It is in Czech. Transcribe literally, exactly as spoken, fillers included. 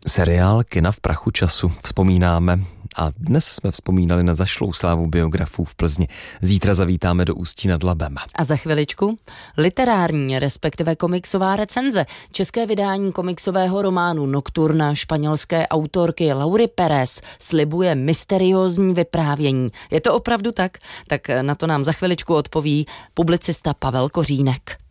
Seriál Kina v prachu času vzpomínáme a dnes jsme vzpomínali na zašlou slávu biografů v Plzni. Zítra zavítáme do Ústí nad Labem. A za chviličku literární, respektive komiksová recenze. České vydání komiksového románu Nocturna španělské autorky Laury Pérez slibuje mysteriózní vyprávění. Je to opravdu tak? Tak na to nám za chviličku odpoví publicista Pavel Kořínek.